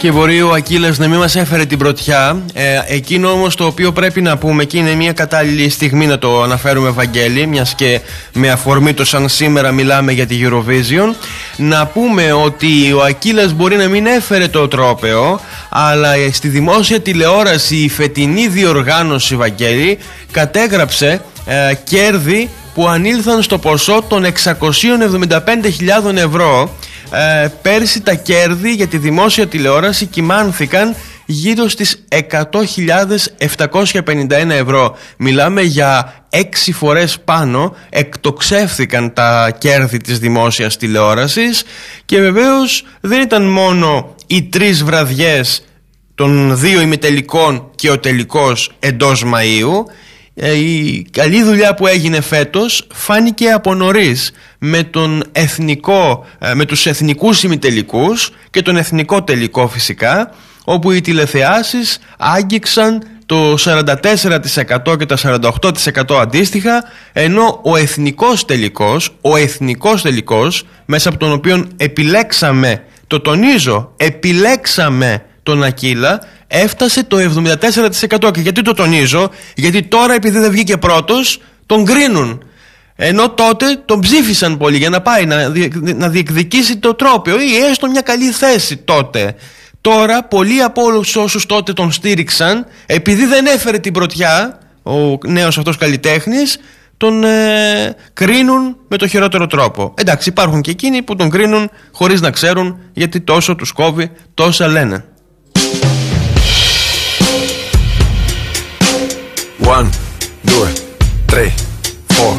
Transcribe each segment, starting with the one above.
Και μπορεί ο Ακύλας να μην μας έφερε την πρωτιά. Εκείνο όμως το οποίο πρέπει να πούμε, και είναι μια κατάλληλη στιγμή να το αναφέρουμε, Βαγγέλη, μιας και με αφορμή το σαν σήμερα μιλάμε για τη Eurovision, να πούμε ότι ο Ακύλας μπορεί να μην έφερε το τρόπαιο, αλλά στη δημόσια τηλεόραση η φετινή διοργάνωση, Βαγγέλη, κατέγραψε κέρδη που ανήλθαν στο ποσό των 675.000 ευρώ. Πέρσι τα κέρδη για τη δημόσια τηλεόραση κυμάνθηκαν γύρω στις 100.751 ευρώ. Μιλάμε για 6 φορές πάνω. Εκτοξεύθηκαν τα κέρδη της δημόσιας τηλεόρασης. Και βεβαίως δεν ήταν μόνο οι 3 βραδιές των 2 ημιτελικών και ο τελικός εντός Μαΐου. Η καλή δουλειά που έγινε φέτος φάνηκε από νωρίς με τους εθνικούς ημιτελικούς και τον εθνικό τελικό φυσικά, όπου οι τηλεθεάσεις άγγιξαν το 44% και το 48% αντίστοιχα, ενώ ο εθνικός τελικός, μέσα από τον οποίο επιλέξαμε, το τονίζω, επιλέξαμε τον Ακύλα, έφτασε το 74%. Και γιατί το τονίζω? Γιατί τώρα, επειδή δεν βγήκε πρώτος, τον κρίνουν. Ενώ τότε τον ψήφισαν πολύ για να πάει να διεκδικήσει το τρόπαιο ή έστω μια καλή θέση τότε. Τώρα πολλοί από όλους όσους τότε τον στήριξαν, επειδή δεν έφερε την πρωτιά ο νέος αυτός καλλιτέχνης, τον κρίνουν με το χειρότερο τρόπο. Εντάξει, υπάρχουν και εκείνοι που τον κρίνουν χωρίς να ξέρουν, γιατί τόσο τους κόβει, τόσα λένε. 1, 2, 3, 4.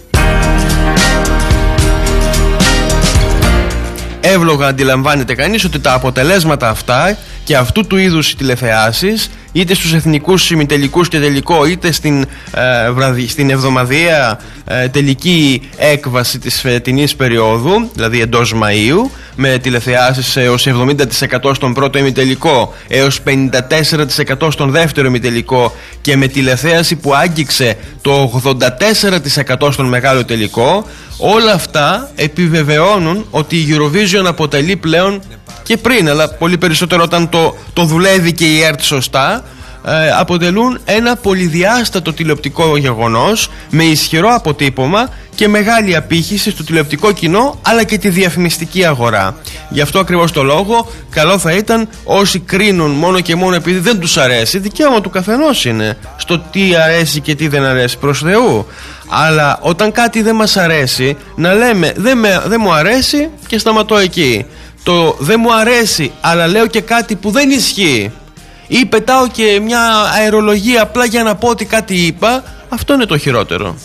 Εύλογα αντιλαμβάνεται κανείς ότι τα αποτελέσματα αυτά και αυτού του είδους οι τηλεθεάσεις, είτε στους εθνικούς ημιτελικούς και τελικό, είτε στην εβδομαδιαία τελική έκβαση της φετινής περίοδου, δηλαδή εντός Μαΐου, με τηλεθεάσεις έως 70% στον πρώτο ημιτελικό, έως 54% στον δεύτερο ημιτελικό, και με τηλεθέαση που άγγιξε το 84% στον μεγάλο τελικό, όλα αυτά επιβεβαιώνουν ότι η Eurovision αποτελεί πλέον, και πριν, αλλά πολύ περισσότερο όταν το δουλεύει και η ΕΡΤ σωστά, αποτελούν ένα πολυδιάστατο τηλεοπτικό γεγονός με ισχυρό αποτύπωμα και μεγάλη απήχηση στο τηλεοπτικό κοινό, αλλά και τη διαφημιστική αγορά. Γι' αυτό ακριβώς το λόγο καλό θα ήταν όσοι κρίνουν μόνο και μόνο επειδή δεν τους αρέσει, δικαίωμα του καθενός είναι στο τι αρέσει και τι δεν αρέσει, προς Θεού, αλλά όταν κάτι δεν μας αρέσει να λέμε δεν μου αρέσει και σταματώ εκεί. Το δεν μου αρέσει αλλά λέω και κάτι που δεν ισχύει, ή πετάω και μια αερολογία απλά για να πω ότι κάτι είπα, αυτό είναι το χειρότερο.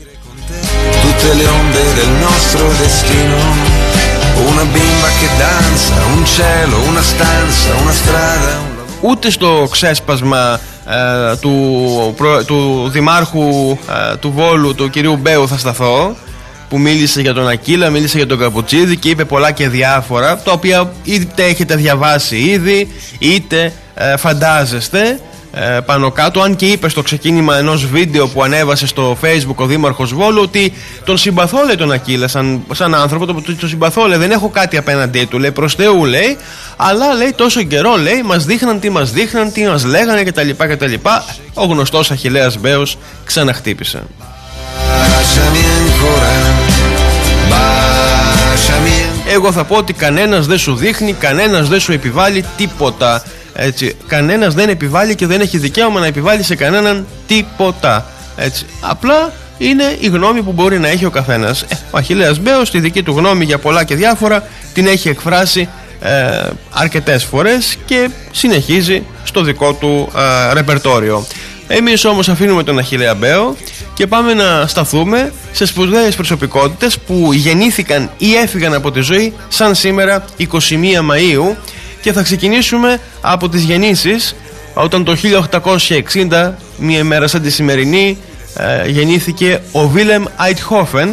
Ούτε στο ξέσπασμα του δημάρχου του Βόλου, του κυρίου Μπέου, θα σταθώ, που μίλησε για τον Ακύλα, μίλησε για τον Καπουτσίδη και είπε πολλά και διάφορα, τα οποία είτε έχετε διαβάσει ήδη, είτε φαντάζεστε πάνω κάτω. Αν και είπε στο ξεκίνημα ενός βίντεο που ανέβασε στο Facebook ο δήμαρχος Βόλου ότι τον συμπαθώ, λέει, τον Ακύλα σαν άνθρωπο, τον συμπαθώ, λέει, δεν έχω κάτι απέναντί του, λέει, προς Θεού, λέει, αλλά, λέει, τόσο καιρό, λέει, μας δείχναν, τι μας λέγανε κτλ. Ο γνωστός Αχιλλέας Μπέος ξαναχτύπησε. Εγώ θα πω ότι κανένας δεν σου δείχνει, κανένας δεν σου επιβάλλει τίποτα. Έτσι, κανένας δεν επιβάλλει και δεν έχει δικαίωμα να επιβάλλει σε κανέναν τίποτα. Έτσι, απλά είναι η γνώμη που μπορεί να έχει ο καθένας. Ο Αχιλλέας Μπέος τη δική του γνώμη για πολλά και διάφορα την έχει εκφράσει αρκετές φορές και συνεχίζει στο δικό του ρεπερτόριο. Εμείς όμως αφήνουμε τον Αχιλλέα Μπέο και πάμε να σταθούμε σε σπουδαίες προσωπικότητες που γεννήθηκαν ή έφυγαν από τη ζωή σαν σήμερα 21 Μαΐου, και θα ξεκινήσουμε από τις γεννήσεις, όταν το 1860, μια ημέρα σαν τη σημερινή, γεννήθηκε ο Βίλεμ Άιτχόφεν,